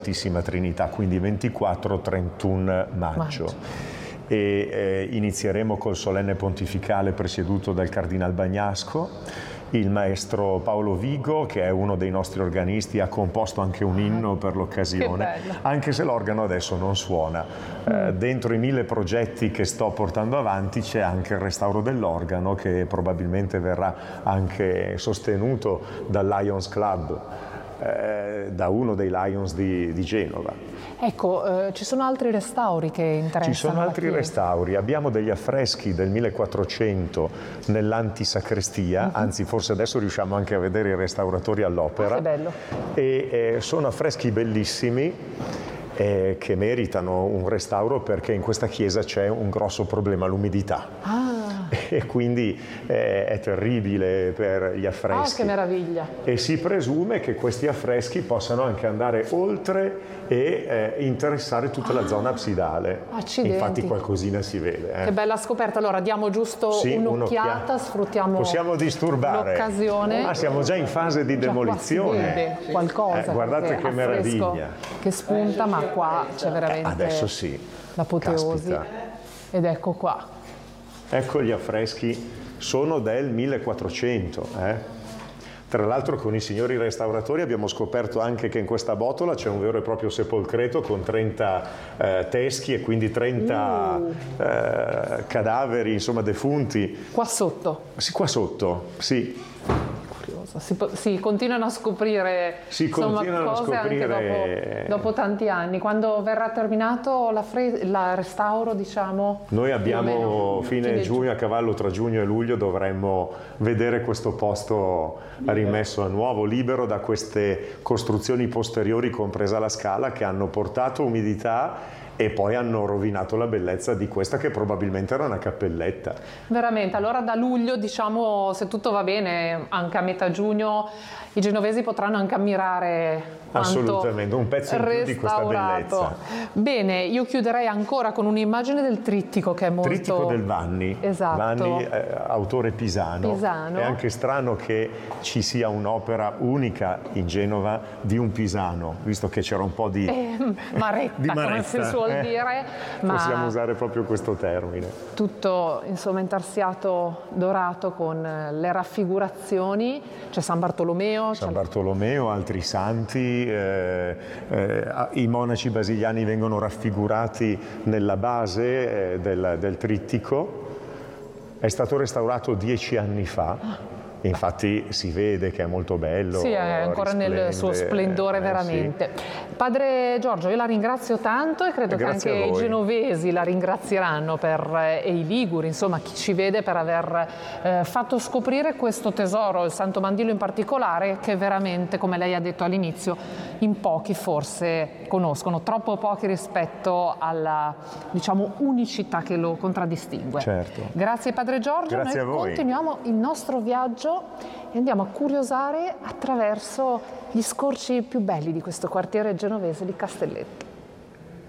Santissima Trinità, quindi 24-31 maggio. E inizieremo col solenne pontificale presieduto dal Cardinal Bagnasco. Il maestro Paolo Vigo, che è uno dei nostri organisti, ha composto anche un inno per l'occasione, anche se l'organo adesso non suona. Dentro i 1000 progetti che sto portando avanti c'è anche il restauro dell'organo, che probabilmente verrà anche sostenuto dal Lions Club, da uno dei Lions di Genova. Ecco, ci sono altri restauri che interessano? Ci sono altri restauri, abbiamo degli affreschi del 1400 nell'antisacrestia, anzi forse adesso riusciamo anche a vedere i restauratori all'opera. Che bello! E sono affreschi bellissimi che meritano un restauro, perché in questa chiesa c'è un grosso problema, l'umidità. E quindi è terribile per gli affreschi. Che meraviglia! E si presume che questi affreschi possano anche andare oltre e interessare tutta la zona absidale. Accidenti. Infatti qualcosina si vede. Che bella scoperta. Allora diamo giusto un'occhiata, sfruttiamo possiamo disturbare l'occasione. Siamo già in fase di demolizione. Qua si vede qualcosa. Guardate che meraviglia. Che spunta, ma qua c'è veramente adesso sì. L'apoteosi. Ed ecco qua. Ecco gli affreschi, sono del 1400. Tra l'altro con i signori restauratori abbiamo scoperto anche che in questa botola c'è un vero e proprio sepolcreto con 30 teschi e quindi 30 cadaveri, insomma, defunti. Qua sotto? Sì, qua sotto, sì. Si continuano a scoprire, cose anche dopo tanti anni. Quando verrà terminato il restauro, diciamo? Noi abbiamo fine giugno, a cavallo tra giugno e luglio, dovremmo vedere questo posto rimesso a nuovo, libero da queste costruzioni posteriori, compresa la scala, che hanno portato umidità e poi hanno rovinato la bellezza di questa, che probabilmente era una cappelletta. Veramente, allora da luglio, diciamo, se tutto va bene, anche a metà giugno, i genovesi potranno anche ammirare assolutamente un pezzo in più di questa bellezza. Bene, io chiuderei ancora con un'immagine del trittico, che è molto... Trittico del Vanni. Esatto. Vanni, autore pisano. È anche strano che ci sia un'opera unica in Genova di un pisano, visto che c'era un po' di maretta, come si suol dire. Ma possiamo usare proprio questo termine. Tutto, insomma, intarsiato dorato con le raffigurazioni. C'è San Bartolomeo. San Bartolomeo, altri santi. I monaci basiliani vengono raffigurati nella base del trittico. È stato restaurato 10 anni fa. Infatti si vede che è molto bello. Sì, è ancora nel suo splendore, veramente. Sì. Padre Giorgio, io la ringrazio tanto e credo che anche i genovesi la ringrazieranno, e i liguri, insomma, chi ci vede, per aver fatto scoprire questo tesoro, il Santo Mandilo in particolare, che veramente, come lei ha detto all'inizio, in pochi forse conoscono, troppo pochi rispetto alla, diciamo, unicità che lo contraddistingue. Certo. Grazie Padre Giorgio. Grazie a voi. Continuiamo il nostro viaggio e andiamo a curiosare attraverso gli scorci più belli di questo quartiere genovese di Castelletto.